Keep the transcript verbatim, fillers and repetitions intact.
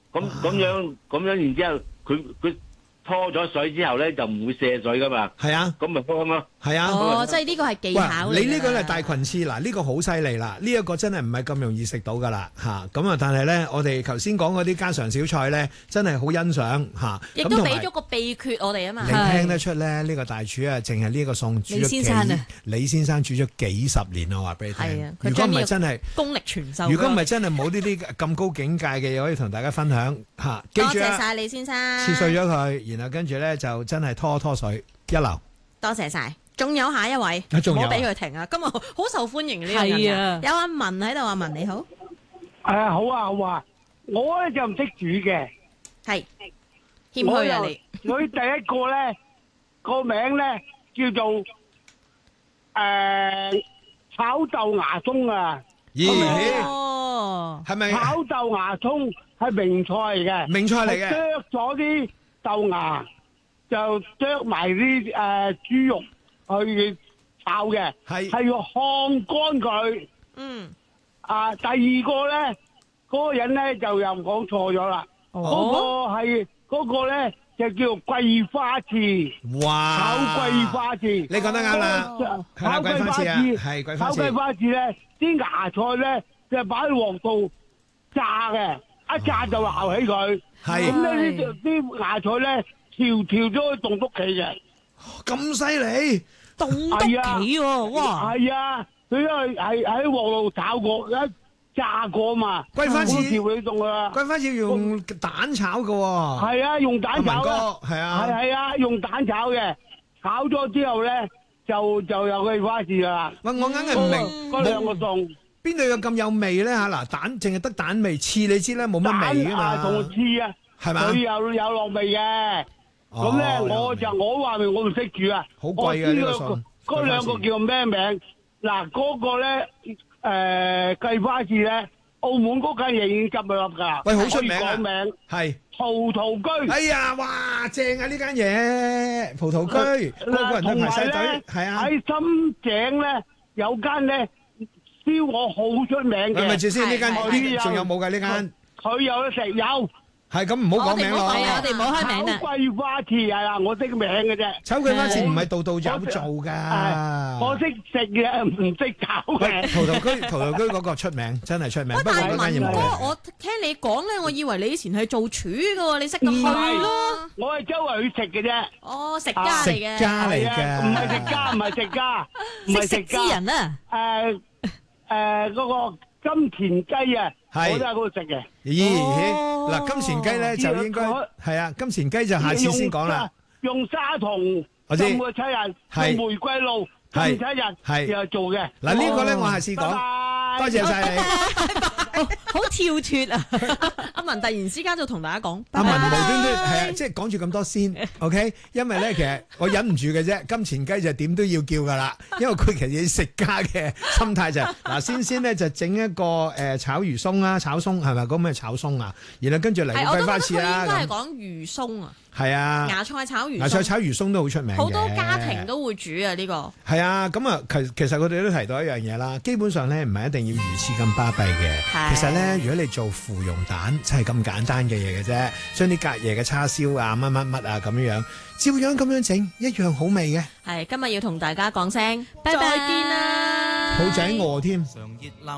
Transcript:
咁咁樣咁樣，然之後佢佢拖咗水之後咧，就唔會瀉水噶嘛。 係啊， 咁咪香咯。 係啊。 哦，即係呢個係技巧嚟㗎。 你呢個係大群翅嗱，呢個好犀利啦！呢一個真係唔係咁容易食到㗎啦嚇。咁啊，但係咧，我哋頭先講嗰啲家常小菜咧，真係好欣賞嚇。 亦都俾咗個秘訣我哋啊嘛。 你聽得出咧，呢個大廚啊，淨係呢個餸煮咗幾？ 李先生啊， 李先生煮咗幾十年啊！我話俾你聽。 係啊， 如果唔係真係功力傳授。 如果唔係真係冇呢啲咁高境界嘅嘢可以同大家分享嚇。記住啊， 多謝曬李先生。 切碎咗佢，然後跟住咧就真係拖拖水一流。 多謝曬。仲有下一位，唔好俾佢停啊！今日好受歡迎呢個人啊！有阿文喺度，阿文你好。 誒好啊好啊，我咧就唔識煮嘅， 係謙虛啊你。 佢第一個咧個名咧叫做誒炒豆芽葱啊。 咦？ 哦， 係咪炒豆芽葱係名菜嚟嘅？ 名菜嚟嘅。 剁咗啲豆芽，就剁埋啲誒豬肉。去炒嘅，係係要烘乾佢。 嗯。 啊，第二個咧，嗰、那個人咧就又講錯咗啦。嗰、哦、個係嗰、那個咧就叫桂花翅。 哇！ 炒桂花翅，你講得啱啦。 炒桂花翅係桂花翅。 炒桂花翅咧，啲芽菜咧就擺喺鑊度炸嘅，一炸就撈起佢。係。咁咧呢啲芽菜咧條條都去凍篤企嘅。 咁犀利！ 凍篤企喎，哇！ 係啊，佢因為係喺鑊度炒過，一炸過嘛。 桂花翅調你凍啊！ 桂花翅用蛋炒嘅喎。 係啊，用蛋炒啊。 係啊。 係係啊，用蛋炒嘅，炒咗之後咧就就有桂花翅啦。 喂，我硬係唔明嗰兩個餸邊度有咁有味咧嚇？嗱，蛋淨係得蛋味，翅你知咧冇乜味㗎嘛。 蛋同翅啊， 係嘛？ 佢有有落味嘅。咁咧，我就我話明我唔識煮啊， 好貴嘅呢個餸。 嗰兩個叫咩名？嗱，嗰個咧誒桂花翅咧，澳門嗰間嘢已經執咗笠㗎。 喂，好出名啊！ 名係葡萄居。 哎呀，哇，正啊！呢間嘢葡萄居，個個人都排晒隊。係啊。喺深井咧有間咧燒鵝好出名嘅。 咪住先，呢間仲有冇㗎？呢間佢有得食有。 係咁唔好講名咯， 係啊，我哋唔好開名啦。 炒桂花翅係啦，我識名嘅啫。 炒桂花翅唔係度度有做噶， 我識食嘅，唔識炒嘅。 葡萄居葡萄居嗰個出名，真係出名。不過嗰間嘢冇。 哥，我聽你講咧，我以為你以前係做廚嘅喎，你識咁去咯？ 我係周圍去食嘅啫。 哦，食家嚟嘅。 食家嚟嘅， 唔係食家，唔係食家，唔係食之人啊。 誒誒，嗰個金錢雞啊！我都喺嗰度食嘅。 咦？嗱，金錢雞咧就應該係啊，金錢雞就下次先講啦。 用沙同浸過七日，用玫瑰露浸七日，又做嘅。 嗱呢個咧我下次講。多謝晒你。 好跳脫啊！阿文突然之間就同大家講， 阿文無端端係啊，即係講住咁多先 ，OK？因為咧其實我忍唔住嘅啫，金錢雞就點都要叫噶啦，因為佢其實食家嘅心態就嗱，先先咧就整一個誒炒魚鬆啦，炒鬆係咪嗰咩炒鬆啊？然後跟住嚟個桂花翅啦， 應該係講魚鬆啊。 係啊， 芽菜炒魚鬆， 芽菜炒魚鬆都好出名嘅， 好多家庭都會煮啊呢個。 係啊，咁啊，其其實佢哋都提到一樣嘢啦，基本上咧唔係一定要魚翅咁巴閉嘅，其實咧如果你做芙蓉蛋，就係咁簡單嘅嘢嘅啫，將啲隔夜嘅叉燒啊乜乜乜啊咁樣樣，照樣咁樣整，一樣好味嘅。 係今日要同大家講聲，拜拜，再見啦， 肚仔餓添。